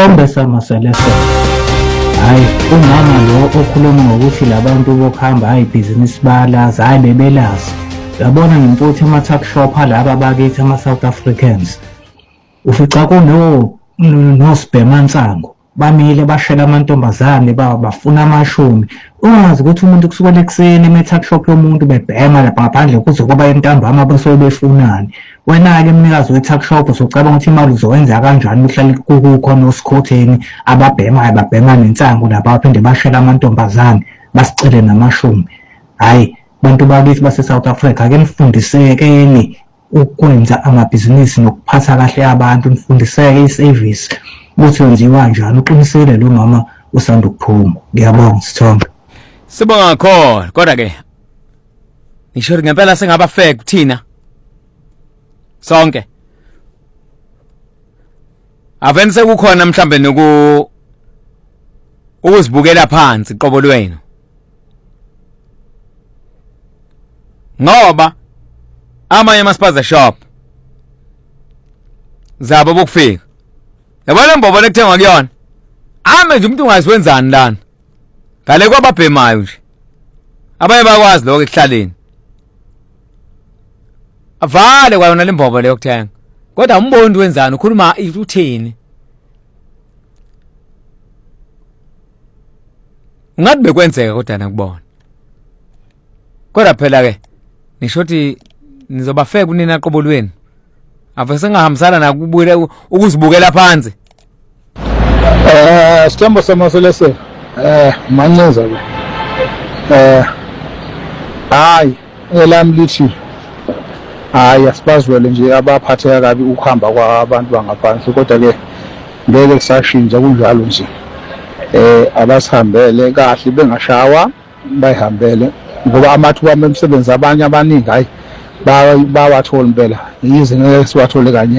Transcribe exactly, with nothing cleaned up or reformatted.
Sithombe samaselese. Hayi umama lo okhuluma ngokuthi labantu bokuhamba hayi ibhizinisi balazi hayi bebelazi. Yabona ngimfuthi ama-tuck shop alaba bakithi ama-South Africans. Ufica kuno noSibhemansango bamile bashela amantombazane bafuna amashumi. Ungazi ukuthi umuntu kusukela ekuseni eme-tuck shop yomuntu bebhema lapha ngaphandle kuze kuba entambama basuke befunani. Wena-ke mnikazi we-tuck shop usocabanga ukuthi imali uzowenza kanjani uhlale kukhona osikhotheni ababhemayo babhema nensango lapha baphinde bashela amantombazane basicele namashumi. Hayi bantu bakithi base-South Africa ake nifundisekeni ukwenza amabhizinisi nokuphatha kahle abantu, nifundiseke i-service ukuthi wenziwa kanjani uqinisele lo noma usanda ukuphuma. Ngiyabonga Sithombe. Sibonga kakhulu kodwa ke ngisho ngempela sengaba fair kuthina sonke. Aveni sekukhona mhlambe noku ukuzibukela phansi qobo lwenu. Ngoba amanye ama-spaza shop zabo bokufika. Yabona imbobo lekuthenga kuyona. Ame nje umuntu ungaziwenzani lana. Ngale kwababhemayo nje. Abaye bakwazi lokho ekuhlaleni. Avale kwayona le mbobo leyo kuthenga. Kodwa umboni wenzani ukhuluma uthini? Ungathi bekwenzeka kodwa nakubona. Kodwa phela ke nishothi nizoba fair kunina qobo lweni. Ave sengahambisana nakubuye ukuzibukela phansi. Eh Sithombe samaselese eh Manxeza ke. Eh hayi elami lithi hayi asibazwele nje abaphatheka kabi ukuhamba kwabantu bangaphansi kodwa ke ngeke kusashintsha kunjalo nje. Eh abasihambele kahle bengashawa bayihambele ngoba amathuba omsebenzi abanye abaningi hayi bawathola impela yize ngeke siwathole kanye.